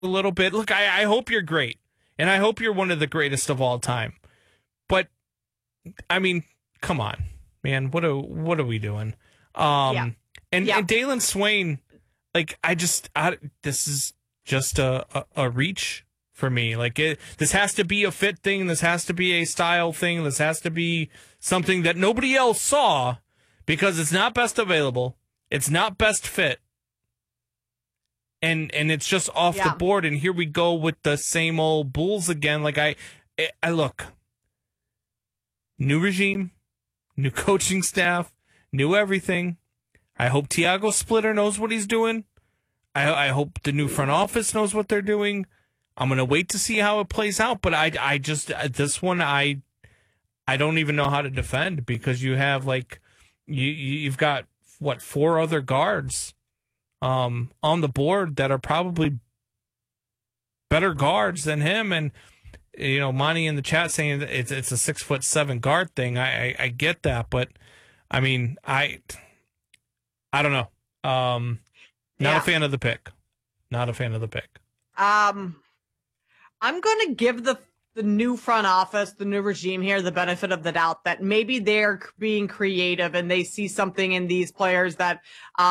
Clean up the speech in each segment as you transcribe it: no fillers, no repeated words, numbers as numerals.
a little bit. Look, I hope you're great, and I hope you're one of the greatest of all time. But I mean, come on, man. What are we doing? And Dalen Swain, like this is just a reach for me. Like this has to be a fit thing. This has to be a style thing. This has to be something that nobody else saw because it's not best available. It's not best fit. And it's just off the board. And here we go with the same old Bulls again. Like I look, new regime, new coaching staff, new everything. I hope Tiago Splitter knows what he's doing. I hope the new front office knows what they're doing. I'm going to wait to see how it plays out. But I just, this one, I don't even know how to defend because you have you've got what, 4 other guards on the board that are probably better guards than him. And, Monty in the chat saying that it's a 6'7" guard thing. I get that, but I mean, I don't know. Not a fan of the pick. Not a fan of the pick. I'm going to give the new front office, the new regime here, the benefit of the doubt that maybe they're being creative and they see something in these players that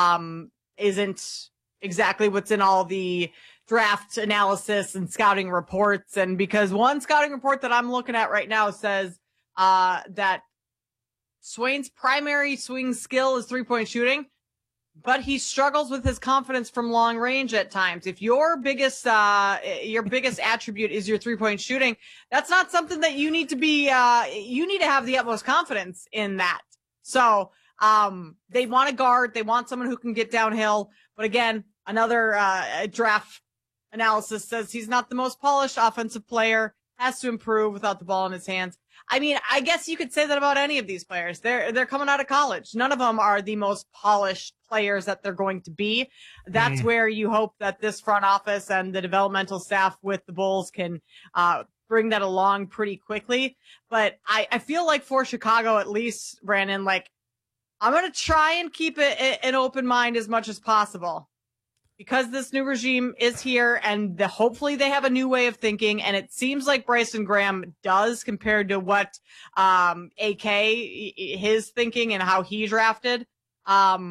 isn't exactly what's in all the draft analysis and scouting reports. And because one scouting report that I'm looking at right now says that Swain's primary swing skill is 3-point shooting, but he struggles with his confidence from long range at times. If your biggest attribute is your 3-point shooting, that's not something that you need to be, you need to have the utmost confidence in that. So, they want a guard. They want someone who can get downhill. But again, another, draft analysis says he's not the most polished offensive player, has to improve without the ball in his hands. I mean, I guess you could say that about any of these players. They're coming out of college. None of them are the most polished players that they're going to be. That's where you hope that this front office and the developmental staff with the Bulls can bring that along pretty quickly. But I feel like for Chicago, at least, Brandon, like I'm going to try and keep an open mind as much as possible. Because this new regime is here and hopefully they have a new way of thinking. And it seems like Bryson Graham does compared to what, AK, his thinking and how he drafted. But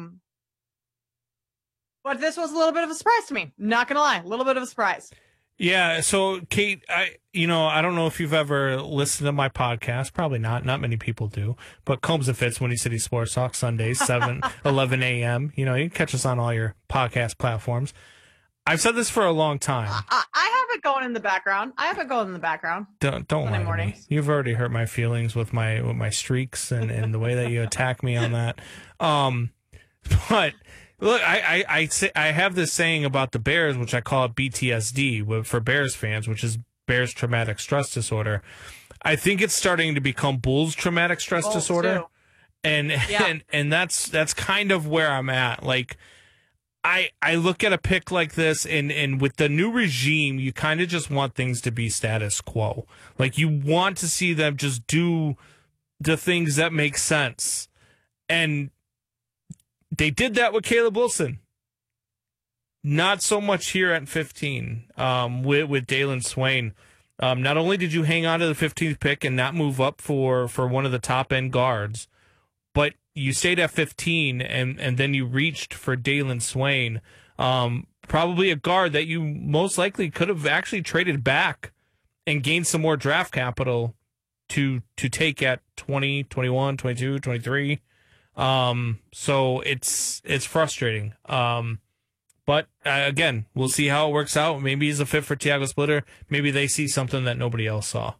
this was a little bit of a surprise to me. Not going to lie. A little bit of a surprise. Yeah. So Kate, I don't know if you've ever listened to my podcast. Probably not. Not many people do. But Combs and Fitz, Windy City Sports Talk, Sundays, 11 a.m. You can catch us on all your podcast platforms. I've said this for a long time. I have it going in the background. Don't lie to me. You've already hurt my feelings with my streaks and the way that you attack me on that. But look, I have this saying about the Bears, which I call it BTSD for Bears fans, which is Bears traumatic stress disorder. I think it's starting to become Bulls traumatic stress disorder, and that's kind of where I'm at. Like, I look at a pick like this, and with the new regime, you kind of just want things to be status quo. Like, you want to see them just do the things that make sense, and they did that with Caleb Wilson. Not so much here at 15 with Dalen Swain. Not only did you hang on to the 15th pick and not move up for one of the top-end guards, but you stayed at 15 and then you reached for Dalen Swain, probably a guard that you most likely could have actually traded back and gained some more draft capital to take at 20, 21, 22, 23. So it's frustrating. But again, we'll see how it works out. Maybe he's a fit for Tiago Splitter. Maybe they see something that nobody else saw.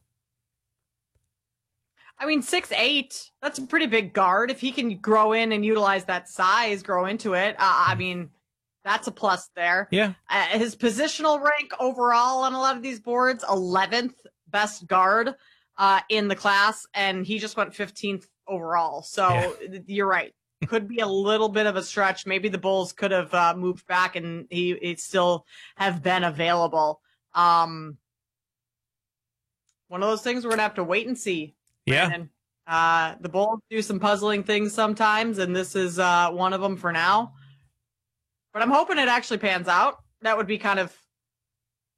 I mean, 6'8", that's a pretty big guard. If he can grow in and utilize that size, grow into it, I mean, that's a plus there. Yeah. His positional rank overall on a lot of these boards, 11th best guard in the class, and he just went 15th overall. So You're right. Could be a little bit of a stretch. Maybe the Bulls could have moved back and he'd still have been available. One of those things we're going to have to wait and see. Yeah. The Bulls do some puzzling things sometimes, and this is one of them for now. But I'm hoping it actually pans out. That would be kind of